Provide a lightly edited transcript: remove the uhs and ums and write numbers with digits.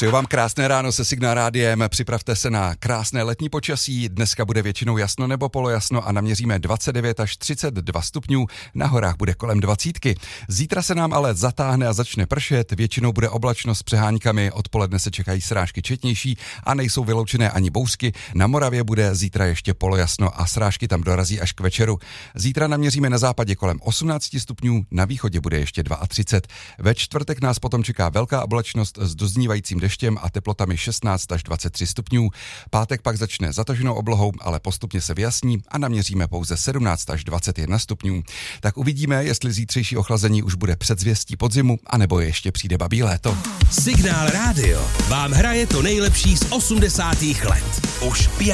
Přeju vám krásné ráno se Signál rádiem, připravte se na krásné letní počasí, dneska bude většinou jasno nebo polojasno a naměříme 29 až 32 stupňů, na horách bude kolem 20. Zítra se nám ale zatáhne a začne pršet, většinou bude oblačno s přeháňkami, odpoledne se čekají srážky četnější a nejsou vyloučené ani bouřky, na Moravě bude zítra ještě polojasno a srážky tam dorazí až k večeru. Zítra naměříme na západě kolem 18 stupňů, na východě bude ještě 32. Ve čtvrtek nás potom čeká velká oblačnost s doznívajícím deštěm a teplotami 16 až 23 stupňů. Pátek pak začne zataženou oblohou, ale postupně se vyjasní a naměříme pouze 17 až 21 stupňů. Tak uvidíme, jestli zítřejší ochlazení už bude předzvěstí podzimu, anebo ještě přijde babí léto. Signál rádio vám hraje to nejlepší z 80. let. Už 5